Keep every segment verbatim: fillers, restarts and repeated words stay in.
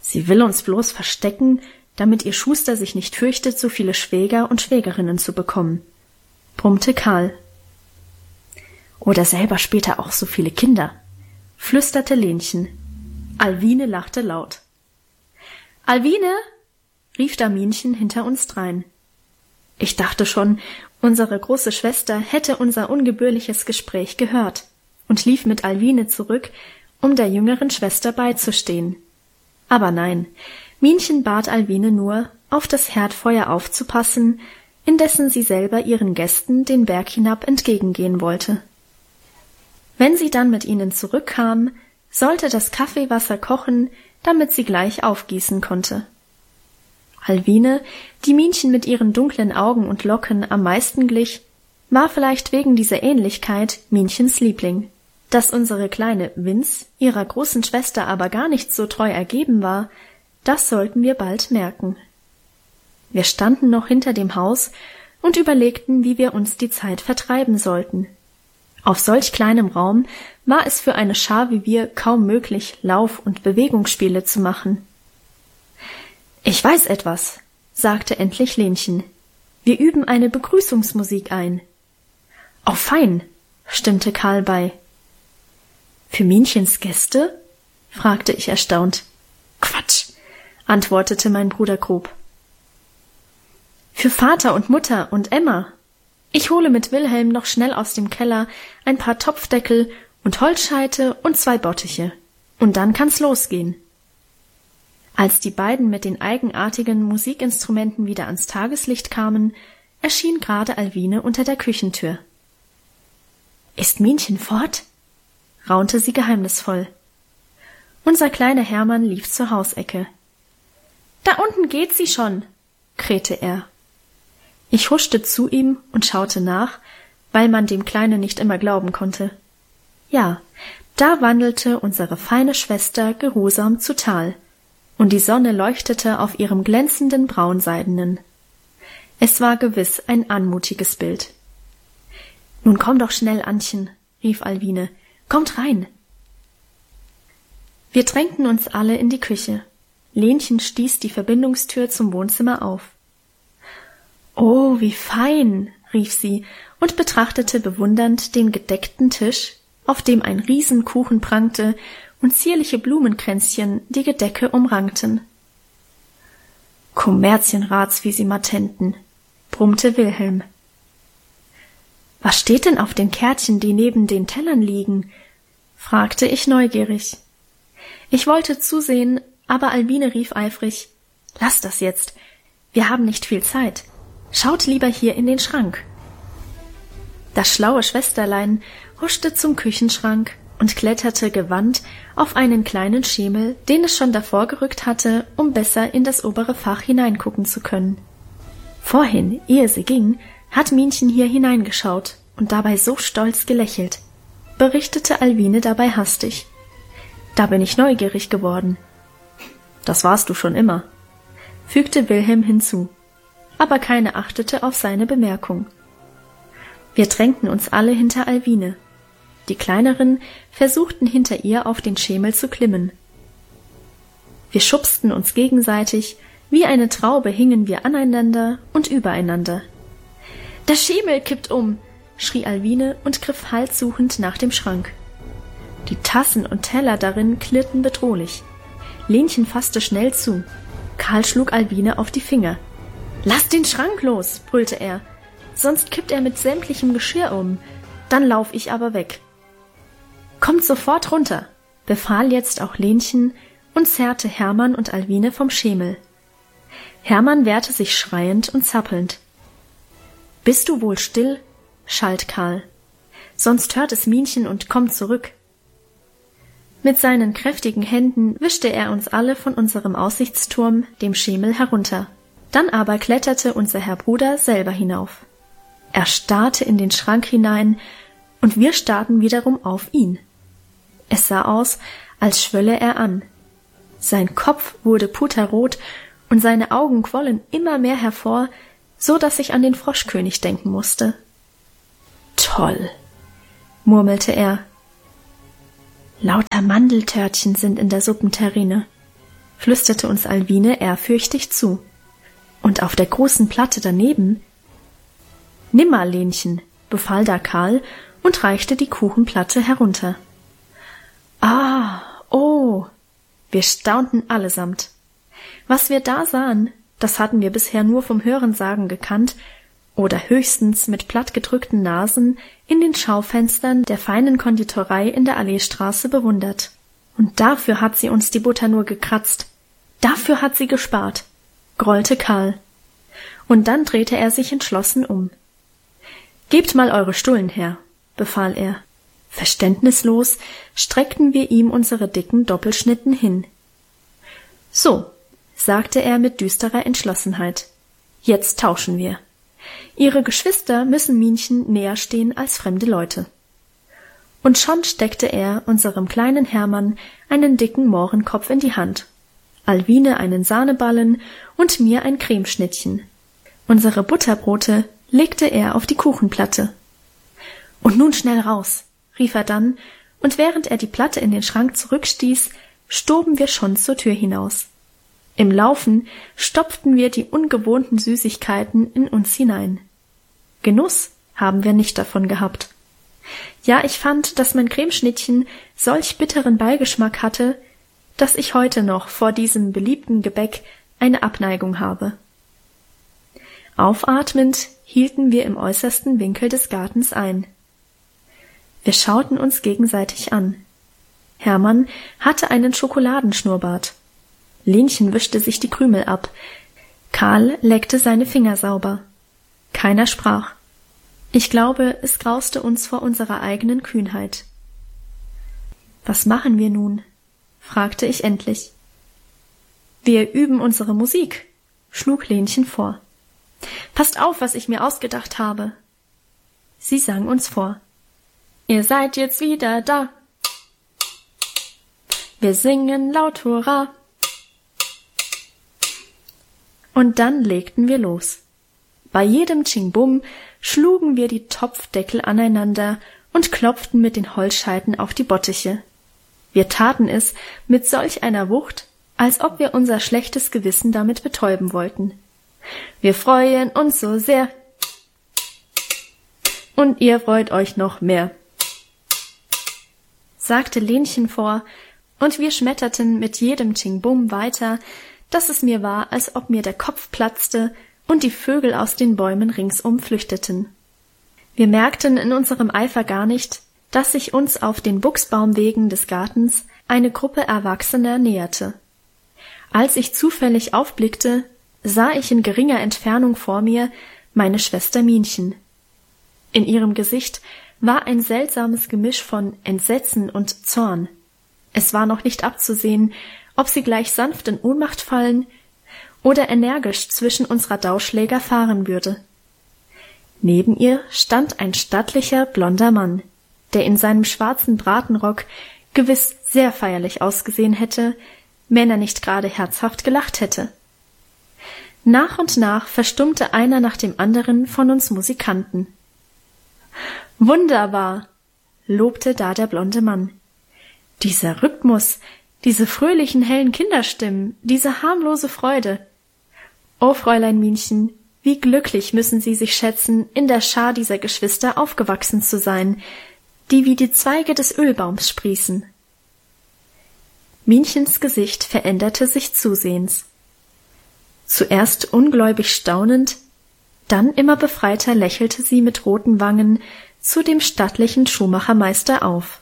Sie will uns bloß verstecken, damit ihr Schuster sich nicht fürchtet, so viele Schwäger und Schwägerinnen zu bekommen, brummte Karl. Oder selber später auch so viele Kinder, flüsterte Lenchen. Alwine lachte laut. »Alwine«, rief Daminchen hinter uns drein. Ich dachte schon, unsere große Schwester hätte unser ungebührliches Gespräch gehört und lief mit Alwine zurück, um der jüngeren Schwester beizustehen. Aber nein, Minchen bat Alwine nur, auf das Herdfeuer aufzupassen, indessen sie selber ihren Gästen den Berg hinab entgegengehen wollte. Wenn sie dann mit ihnen zurückkam, sollte das Kaffeewasser kochen, damit sie gleich aufgießen konnte. Alwine, die Minchen mit ihren dunklen Augen und Locken am meisten glich, war vielleicht wegen dieser Ähnlichkeit Minchens Liebling. Dass unsere kleine Vinz ihrer großen Schwester aber gar nicht so treu ergeben war, das sollten wir bald merken. Wir standen noch hinter dem Haus und überlegten, wie wir uns die Zeit vertreiben sollten. Auf solch kleinem Raum war es für eine Schar wie wir kaum möglich, Lauf- und Bewegungsspiele zu machen. »Ich weiß etwas«, sagte endlich Lenchen. »Wir üben eine Begrüßungsmusik ein.« »Oh, fein«, stimmte Karl bei. »Für Minchens Gäste?« fragte ich erstaunt. »Quatsch«, antwortete mein Bruder grob. »Für Vater und Mutter und Emma. Ich hole mit Wilhelm noch schnell aus dem Keller ein paar Topfdeckel und Holzscheite und zwei Bottiche. Und dann kann's losgehen.« Als die beiden mit den eigenartigen Musikinstrumenten wieder ans Tageslicht kamen, erschien gerade Alwine unter der Küchentür. »Ist Minchen fort?« raunte sie geheimnisvoll. Unser kleiner Hermann lief zur Hausecke. »Da unten geht sie schon«, krähte er. Ich huschte zu ihm und schaute nach, weil man dem Kleinen nicht immer glauben konnte. Ja, da wandelte unsere feine Schwester geruhsam zu Tal, und die Sonne leuchtete auf ihrem glänzenden Braunseidenen. Es war gewiss ein anmutiges Bild. »Nun komm doch schnell, Annchen«, rief Alwine, »kommt rein!« Wir drängten uns alle in die Küche. Lenchen stieß die Verbindungstür zum Wohnzimmer auf. »Oh, wie fein«, rief sie und betrachtete bewundernd den gedeckten Tisch, auf dem ein Riesenkuchen prangte und zierliche Blumenkränzchen die Gedecke umrankten. »Kommerzienratsvisimatenten«, brummte Wilhelm. »Was steht denn auf den Kärtchen, die neben den Tellern liegen?« fragte ich neugierig. Ich wollte zusehen, aber Alwine rief eifrig, »Lass das jetzt, wir haben nicht viel Zeit. Schaut lieber hier in den Schrank.« Das schlaue Schwesterlein huschte zum Küchenschrank und kletterte gewandt auf einen kleinen Schemel, den es schon davor gerückt hatte, um besser in das obere Fach hineingucken zu können. Vorhin, ehe sie ging, hat Minchen hier hineingeschaut und dabei so stolz gelächelt, berichtete Alwine dabei hastig. Da bin ich neugierig geworden. »Das warst du schon immer«, fügte Wilhelm hinzu, aber keine achtete auf seine Bemerkung. Wir drängten uns alle hinter Alwine. Die Kleineren versuchten hinter ihr auf den Schemel zu klimmen. Wir schubsten uns gegenseitig, wie eine Traube hingen wir aneinander und übereinander. »Der Schemel kippt um«, schrie Alwine und griff halssuchend nach dem Schrank. Die Tassen und Teller darin klirrten bedrohlich. Lenchen fasste schnell zu. Karl schlug Alwine auf die Finger. »Lass den Schrank los«, brüllte er, »sonst kippt er mit sämtlichem Geschirr um. Dann lauf ich aber weg.« »Kommt sofort runter«, befahl jetzt auch Lenchen und zerrte Hermann und Alwine vom Schemel. Hermann wehrte sich schreiend und zappelnd. »Bist du wohl still?«, schalt Karl. »Sonst hört es Minchen und kommt zurück.« Mit seinen kräftigen Händen wischte er uns alle von unserem Aussichtsturm, dem Schemel, herunter. Dann aber kletterte unser Herr Bruder selber hinauf. Er starrte in den Schrank hinein, und wir starrten wiederum auf ihn. Es sah aus, als schwölle er an. Sein Kopf wurde puterrot, und seine Augen quollen immer mehr hervor, so dass ich an den Froschkönig denken musste. »Toll«, murmelte er. »Lauter Mandeltörtchen sind in der Suppenterrine«, flüsterte uns Alwine ehrfürchtig zu. Und auf der großen Platte daneben: »Nimm mal, Lenchen«, befahl da Karl und reichte die Kuchenplatte herunter. »Ah, oh«, wir staunten allesamt. Was wir da sahen, das hatten wir bisher nur vom Hörensagen gekannt oder höchstens mit plattgedrückten Nasen in den Schaufenstern der feinen Konditorei in der Alleestraße bewundert. Und dafür hat sie uns die Butter nur gekratzt. Dafür hat sie gespart, grollte Karl. Und dann drehte er sich entschlossen um. »Gebt mal eure Stullen her«, befahl er. Verständnislos streckten wir ihm unsere dicken Doppelschnitten hin. »So«, sagte er mit düsterer Entschlossenheit, »jetzt tauschen wir. Ihre Geschwister müssen Minchen näher stehen als fremde Leute.« Und schon steckte er unserem kleinen Hermann einen dicken Mohrenkopf in die Hand, Alwine einen Sahneballen und mir ein Cremeschnittchen. Unsere Butterbrote legte er auf die Kuchenplatte. »Und nun schnell raus«, rief er dann, und während er die Platte in den Schrank zurückstieß, stoben wir schon zur Tür hinaus. Im Laufen stopften wir die ungewohnten Süßigkeiten in uns hinein. Genuss haben wir nicht davon gehabt. Ja, ich fand, dass mein Cremeschnittchen solch bitteren Beigeschmack hatte, dass ich heute noch vor diesem beliebten Gebäck eine Abneigung habe. Aufatmend hielten wir im äußersten Winkel des Gartens ein. Wir schauten uns gegenseitig an. Hermann hatte einen Schokoladenschnurrbart. Lenchen wischte sich die Krümel ab. Karl leckte seine Finger sauber. Keiner sprach. Ich glaube, es grauste uns vor unserer eigenen Kühnheit. »Was machen wir nun?« fragte ich endlich. »Wir üben unsere Musik«, schlug Lenchen vor. »Passt auf, was ich mir ausgedacht habe.« Sie sang uns vor. »Ihr seid jetzt wieder da. Wir singen laut Hurra.« Und dann legten wir los. Bei jedem Tsching-Bum schlugen wir die Topfdeckel aneinander und klopften mit den Holzscheiten auf die Bottiche. Wir taten es mit solch einer Wucht, als ob wir unser schlechtes Gewissen damit betäuben wollten. Wir freuen uns so sehr. Und ihr freut euch noch mehr, sagte Lenchen vor, und wir schmetterten mit jedem Tsching-Bum weiter, dass es mir war, als ob mir der Kopf platzte und die Vögel aus den Bäumen ringsum flüchteten. Wir merkten in unserem Eifer gar nicht, dass sich uns auf den Buchsbaumwegen des Gartens eine Gruppe Erwachsener näherte. Als ich zufällig aufblickte, sah ich in geringer Entfernung vor mir meine Schwester Minchen. In ihrem Gesicht war ein seltsames Gemisch von Entsetzen und Zorn. Es war noch nicht abzusehen, ob sie gleich sanft in Ohnmacht fallen oder energisch zwischen unserer Dauschläger fahren würde. Neben ihr stand ein stattlicher, blonder Mann, der in seinem schwarzen Bratenrock gewiss sehr feierlich ausgesehen hätte, wenn er nicht gerade herzhaft gelacht hätte. Nach und nach verstummte einer nach dem anderen von uns Musikanten. »Wunderbar«, lobte da der blonde Mann. »Dieser Rhythmus, diese fröhlichen, hellen Kinderstimmen, diese harmlose Freude. Oh, Fräulein Minchen, wie glücklich müssen Sie sich schätzen, in der Schar dieser Geschwister aufgewachsen zu sein, die wie die Zweige des Ölbaums sprießen.« Minchens Gesicht veränderte sich zusehends. Zuerst ungläubig staunend, dann immer befreiter lächelte sie mit roten Wangen zu dem stattlichen Schuhmachermeister auf.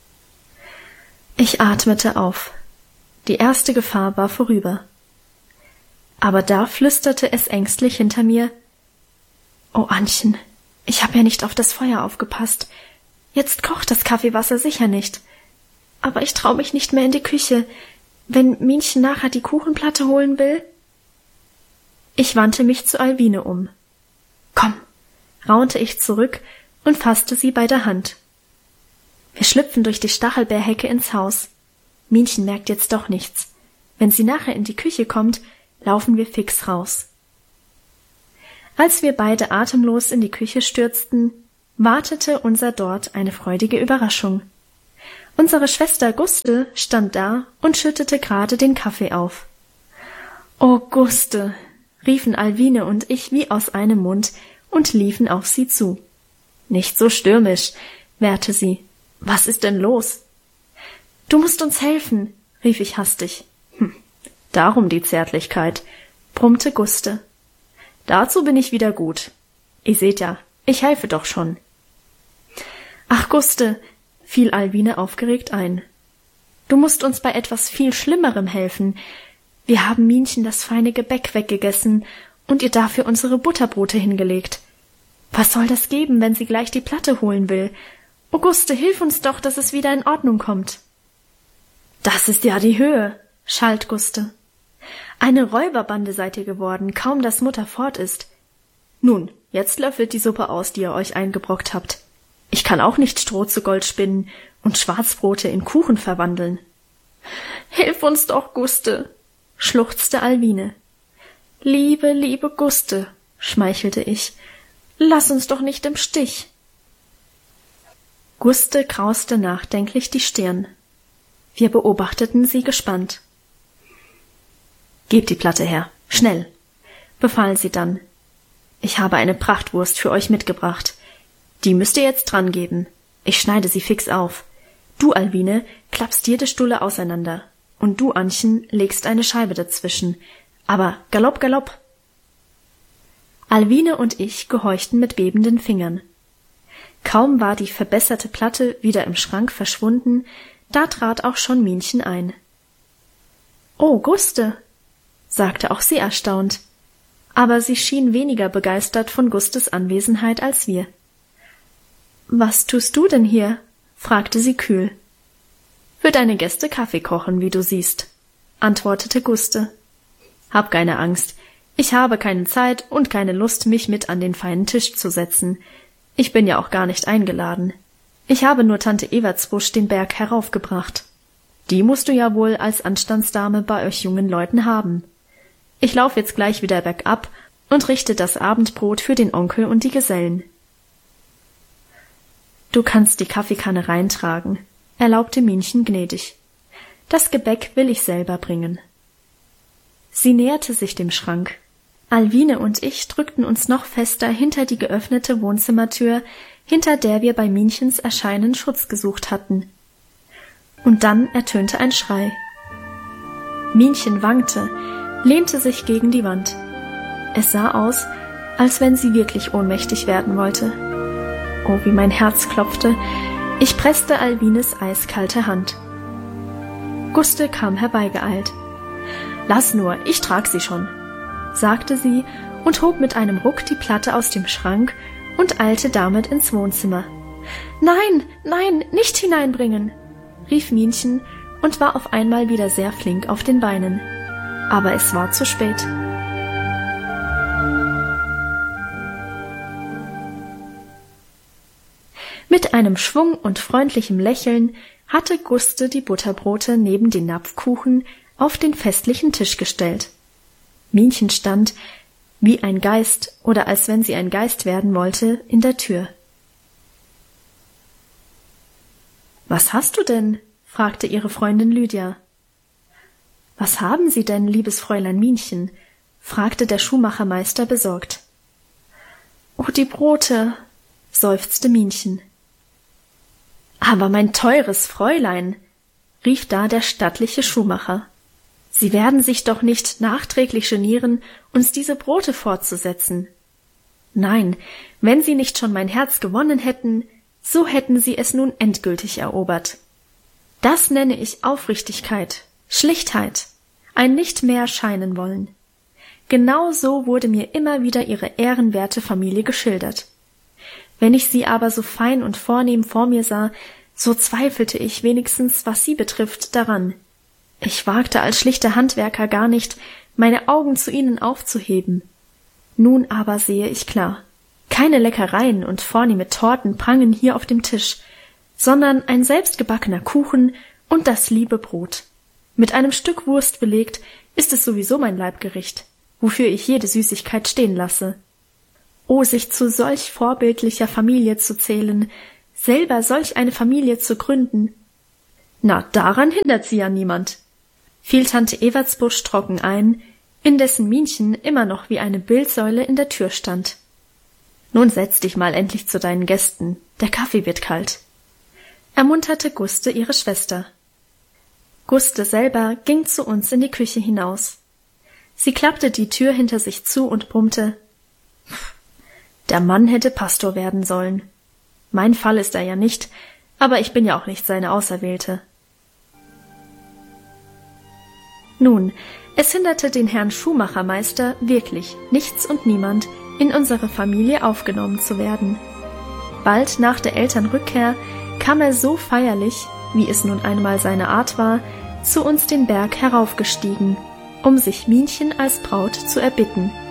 Ich atmete auf. Die erste Gefahr war vorüber. Aber da flüsterte es ängstlich hinter mir: »Oh, Annchen, ich habe ja nicht auf das Feuer aufgepasst. Jetzt kocht das Kaffeewasser sicher nicht. Aber ich trau mich nicht mehr in die Küche, wenn Minchen nachher die Kuchenplatte holen will.« Ich wandte mich zu Alwine um. »Komm«, raunte ich zurück und fasste sie bei der Hand. Wir schlüpfen durch die Stachelbeerhecke ins Haus. Minchen merkt jetzt doch nichts. Wenn sie nachher in die Küche kommt, laufen wir fix raus. Als wir beide atemlos in die Küche stürzten, wartete unser dort eine freudige Überraschung. Unsere Schwester Gustel stand da und schüttete gerade den Kaffee auf. Oh, Guste, riefen Alwine und ich wie aus einem Mund und liefen auf sie zu. Nicht so stürmisch, wehrte sie. Was ist denn los? Du musst uns helfen, rief ich hastig. Hm, darum die Zärtlichkeit, brummte Guste. Dazu bin ich wieder gut. Ihr seht ja, ich helfe doch schon. Ach, Guste, fiel Alwine aufgeregt ein. Du musst uns bei etwas viel Schlimmerem helfen. Wir haben Minchen das feine Gebäck weggegessen und ihr dafür unsere Butterbrote hingelegt. Was soll das geben, wenn sie gleich die Platte holen will? Oh, Guste, hilf uns doch, dass es wieder in Ordnung kommt. Das ist ja die Höhe, schalt Guste. Eine Räuberbande seid ihr geworden, kaum dass Mutter fort ist. Nun, jetzt löffelt die Suppe aus, die ihr euch eingebrockt habt. Ich kann auch nicht Stroh zu Gold spinnen und Schwarzbrote in Kuchen verwandeln. Hilf uns doch, Guste, schluchzte Alwine. Liebe, liebe Guste, schmeichelte ich, lass uns doch nicht im Stich. Guste krauste nachdenklich die Stirn. Wir beobachteten sie gespannt. Gebt die Platte her, schnell, befahl sie dann. Ich habe eine Prachtwurst für euch mitgebracht. Die müsst ihr jetzt dran geben. Ich schneide sie fix auf. Du, Alwine, klappst jede Stulle auseinander. Und du, Annchen, legst eine Scheibe dazwischen. Aber galopp, galopp! Alwine und ich gehorchten mit bebenden Fingern. Kaum war die verbesserte Platte wieder im Schrank verschwunden, da trat auch schon Minchen ein. »Oh, Guste«, sagte auch sie erstaunt, aber sie schien weniger begeistert von Gustes Anwesenheit als wir. »Was tust du denn hier?« fragte sie kühl. »Für deine Gäste Kaffee kochen, wie du siehst«, antwortete Guste. »Hab keine Angst, ich habe keine Zeit und keine Lust, mich mit an den feinen Tisch zu setzen. Ich bin ja auch gar nicht eingeladen. Ich habe nur Tante Evertsbusch den Berg heraufgebracht. Die musst du ja wohl als Anstandsdame bei euch jungen Leuten haben. Ich lauf jetzt gleich wieder bergab und richte das Abendbrot für den Onkel und die Gesellen.« »Du kannst die Kaffeekanne reintragen«, erlaubte Minchen gnädig. »Das Gebäck will ich selber bringen.« Sie näherte sich dem Schrank. Alwine und ich drückten uns noch fester hinter die geöffnete Wohnzimmertür, hinter der wir bei Minchens Erscheinen Schutz gesucht hatten. Und dann ertönte ein Schrei. Minchen wankte, lehnte sich gegen die Wand. Es sah aus, als wenn sie wirklich ohnmächtig werden wollte. Oh, wie mein Herz klopfte. Ich presste Alwines eiskalte Hand. Guste kam herbeigeeilt. »Lass nur, ich trag sie schon«, sagte sie und hob mit einem Ruck die Platte aus dem Schrank und eilte damit ins Wohnzimmer. »Nein, nein, nicht hineinbringen«, rief Minchen und war auf einmal wieder sehr flink auf den Beinen. Aber es war zu spät. Mit einem Schwung und freundlichem Lächeln hatte Guste die Butterbrote neben den Napfkuchen auf den festlichen Tisch gestellt. Minchen stand, wie ein Geist oder als wenn sie ein Geist werden wollte, in der Tür. »Was hast du denn?« fragte ihre Freundin Lydia. »Was haben Sie denn, liebes Fräulein Minchen?« fragte der Schuhmachermeister besorgt. »Oh, die Brote«, seufzte Minchen. »Aber mein teures Fräulein«, rief da der stattliche Schuhmacher, »Sie werden sich doch nicht nachträglich genieren, uns diese Brote fortzusetzen. Nein, wenn Sie nicht schon mein Herz gewonnen hätten, so hätten Sie es nun endgültig erobert. Das nenne ich Aufrichtigkeit, Schlichtheit, ein nicht mehr scheinen wollen. Genau so wurde mir immer wieder Ihre ehrenwerte Familie geschildert. Wenn ich Sie aber so fein und vornehm vor mir sah, so zweifelte ich wenigstens, was Sie betrifft, daran. Ich wagte als schlichter Handwerker gar nicht, meine Augen zu Ihnen aufzuheben. Nun aber sehe ich klar. Keine Leckereien und vornehme Torten prangen hier auf dem Tisch, sondern ein selbstgebackener Kuchen und das liebe Brot. Mit einem Stück Wurst belegt ist es sowieso mein Leibgericht, wofür ich jede Süßigkeit stehen lasse. Oh, sich zu solch vorbildlicher Familie zu zählen, selber solch eine Familie zu gründen. Na, daran hindert sie ja niemand, fiel Tante Evertsbusch trocken ein, indessen Minchen immer noch wie eine Bildsäule in der Tür stand. »Nun setz dich mal endlich zu deinen Gästen, der Kaffee wird kalt«, ermunterte Guste ihre Schwester. Guste selber ging zu uns in die Küche hinaus. Sie klappte die Tür hinter sich zu und brummte: »Der Mann hätte Pastor werden sollen. Mein Fall ist er ja nicht, aber ich bin ja auch nicht seine Auserwählte.« Nun, es hinderte den Herrn Schuhmachermeister wirklich nichts und niemand, in unsere Familie aufgenommen zu werden. Bald nach der Elternrückkehr kam er so feierlich, wie es nun einmal seine Art war, zu uns den Berg heraufgestiegen, um sich Minchen als Braut zu erbitten.